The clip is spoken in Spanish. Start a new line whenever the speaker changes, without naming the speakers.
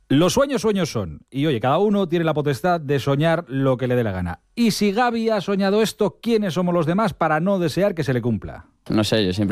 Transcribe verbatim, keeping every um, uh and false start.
Los sueños, sueños son. Y oye, cada uno tiene la potestad de soñar lo que le dé la gana. Y si Gaby ha soñado esto, ¿quiénes somos los demás para no desear que se le cumpla?
No sé, yo siempre